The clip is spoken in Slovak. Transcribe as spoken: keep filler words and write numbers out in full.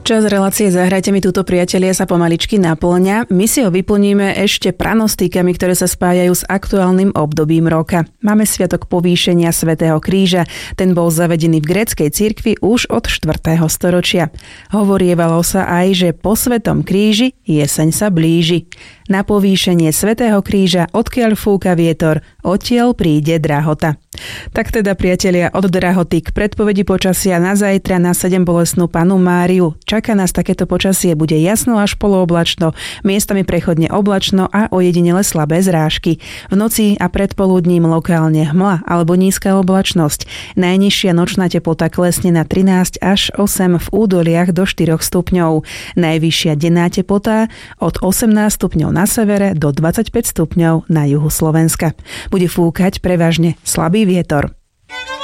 Čas relácie Zahrajte mi túto, priatelia, sa pomaličky naplňa. My si ho vyplníme ešte pranostikami, ktoré sa spájajú s aktuálnym obdobím roka. Máme sviatok povýšenia Svätého kríža. Ten bol zavedený v gréckej cirkvi už od štvrtého storočia. Hovorievalo sa aj, že po Svätom kríži jeseň sa blíži. Na povýšenie Svätého kríža, odkiaľ fúka vietor, odtiaľ príde drahota. Tak teda, priatelia, od drahoty k predpovedi počasia na zajtra na sedembolestnú Pannu Máriu. Čaká nás takéto počasie, bude jasno až polooblačno, miestami prechodne oblačno a ojedinele slabé zrážky. V noci a predpoludním lokálne hmla alebo nízka oblačnosť. Najnižšia nočná teplota klesne na trinásť až osem, v údoliach do štyroch stupňov. Najvyššia denná teplota od osemnásť stupňov na severe do dvadsaťpäť stupňov na juhu Slovenska. Bude fúkať prevažne slabý vietor.